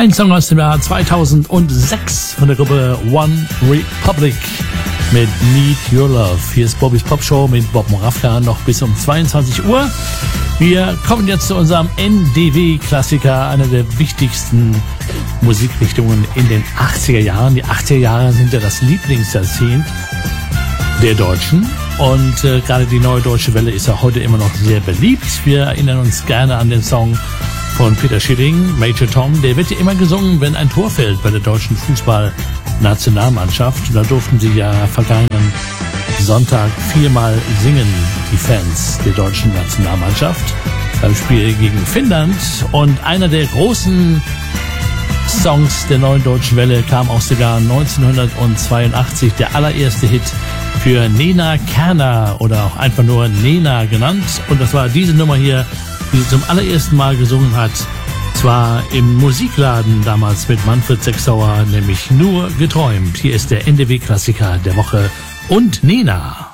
Ein Song aus dem Jahr 2006 von der Gruppe One Republic mit Need Your Love. Hier ist Bobbys Popshow mit Bob Moravka noch bis um 22 Uhr. Wir kommen jetzt zu unserem NDW-Klassiker, einer der wichtigsten Musikrichtungen in den 80er Jahren. Die 80er Jahre sind ja das Lieblingsjahrzehnt der Deutschen. Und gerade die Neue Deutsche Welle ist ja heute immer noch sehr beliebt. Wir erinnern uns gerne an den Song von Peter Schilling, Major Tom. Der wird ja immer gesungen, wenn ein Tor fällt bei der deutschen Fußballnationalmannschaft. Da durften sie ja vergangenen Sonntag 4-mal singen, die Fans der deutschen Nationalmannschaft, beim Spiel gegen Finnland. Und einer der großen Songs der Neuen Deutschen Welle kam aus dem Jahr 1982, der allererste Hit für Nena Kerner oder auch einfach nur Nena genannt. Und das war diese Nummer hier, die sie zum allerersten Mal gesungen hat. Zwar im Musikladen damals mit Manfred Sechsauer, nämlich Nur geträumt. Hier ist der NDW-Klassiker der Woche und Nena.